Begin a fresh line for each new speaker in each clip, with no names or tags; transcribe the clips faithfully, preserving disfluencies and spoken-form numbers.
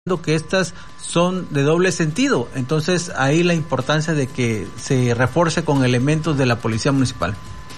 que estas son de doble sentido. Entonces ahí la importancia de que se refuerce con elementos de la policía municipal.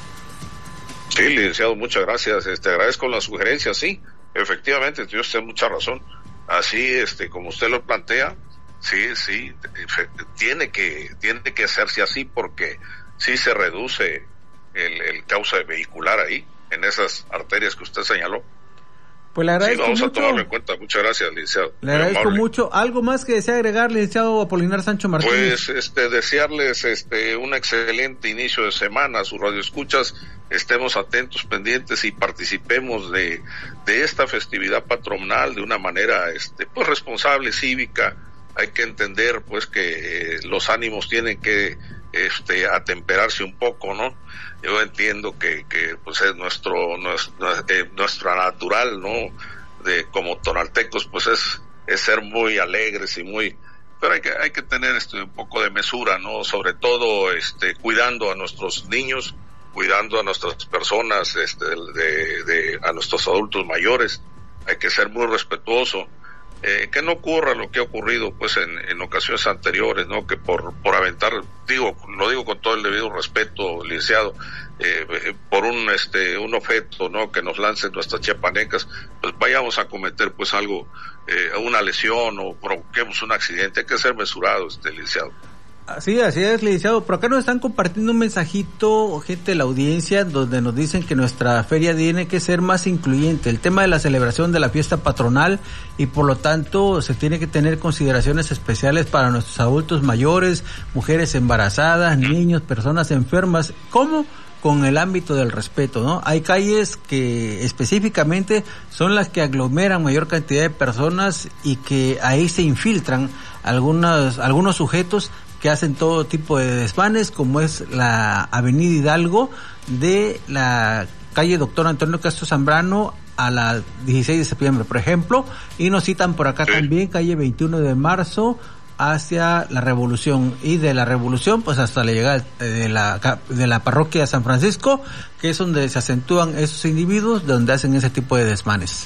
Sí, licenciado, muchas gracias. Este, agradezco la sugerencia. Sí, efectivamente, tiene usted mucha razón. Así, este, como usted lo plantea, sí, sí, tiene que, tiene que hacerse así porque sí se reduce el, el causa vehicular ahí, en esas arterias que usted señaló.
Pues le agradezco
sí, vamos
mucho.
a tomarlo en cuenta. Muchas gracias, licenciado.
Le agradezco mucho. ¿Algo más que desea agregar, licenciado Apolinar Sancho Martínez?
Pues, este, desearles, este, un excelente inicio de semana a sus radioescuchas. Estemos atentos, pendientes y participemos de, de esta festividad patronal de una manera, este, pues responsable, cívica. Hay que entender, pues, que eh, los ánimos tienen que, este, atemperarse un poco, ¿no? Yo entiendo que, que pues es nuestro, nuestro, eh, nuestra natural, ¿no? De, como tonaltecos, pues es, es ser muy alegres y muy, pero hay que, hay que tener este, un poco de mesura, ¿no? Sobre todo, este, cuidando a nuestros niños, cuidando a nuestras personas, este, de, de, a nuestros adultos mayores. Hay que ser muy respetuoso. Eh, que no ocurra lo que ha ocurrido pues en, en ocasiones anteriores, ¿no? Que por por aventar, digo, lo digo con todo el debido respeto, licenciado, eh, eh, por un este un objeto, ¿no? Que nos lancen nuestras chiapanecas, pues vayamos a cometer pues algo, eh, una lesión o provoquemos un accidente. Hay que ser mesurados, este licenciado.
Sí, así es, licenciado. Por acá nos están compartiendo un mensajito, gente de la audiencia, donde nos dicen que nuestra feria tiene que ser más incluyente. El tema de la celebración de la fiesta patronal y por lo tanto se tiene que tener consideraciones especiales para nuestros adultos mayores, mujeres embarazadas, niños, personas enfermas. ¿Cómo? Con el ámbito del respeto, ¿no? Hay calles que específicamente son las que aglomeran mayor cantidad de personas y que ahí se infiltran algunos, algunos sujetos que hacen todo tipo de desmanes, como es la Avenida Hidalgo de la calle Doctor Antonio Castro Zambrano a la dieciséis de septiembre, por ejemplo, y nos citan por acá también calle veintiuno de marzo hacia la Revolución, y de la Revolución pues hasta la llegada de la de la parroquia San Francisco, que es donde se acentúan esos individuos, donde hacen ese tipo de desmanes.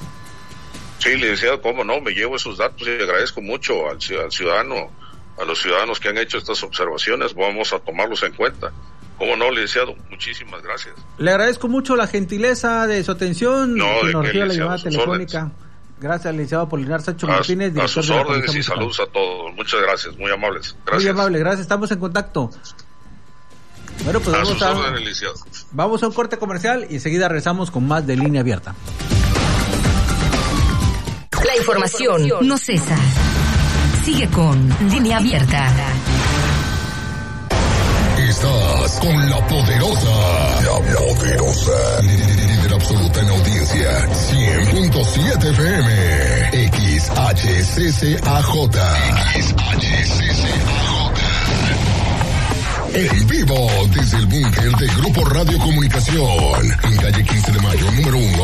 Sí, licenciado, cómo no, me llevo esos datos y agradezco mucho al, al ciudadano, a los ciudadanos que han hecho estas observaciones. Vamos a tomarlos en cuenta. ¿Cómo no, licenciado? Muchísimas gracias.
Le agradezco mucho la gentileza de su atención.
No,
que
de
nos
que,
dio la llamada telefónica.
Órdenes.
Gracias, licenciado Apolinar Sancho
a,
Martínez.
A sus órdenes y
musical.
Saludos a todos. Muchas gracias, muy amables. Gracias.
Muy amable, gracias. Estamos en contacto. Bueno, pues
a
vamos
sus
a,
órdenes, licenciado.
Vamos a un corte comercial y enseguida regresamos con más de Línea Abierta.
La información no cesa. Sigue con Línea Abierta.
Estás con la poderosa, la poderosa, líder absoluta en audiencia, cien punto siete F M, X H C C A J, X H C C A J. En vivo desde el búnker de Grupo Radio Comunicación, en calle quince de mayo, número uno.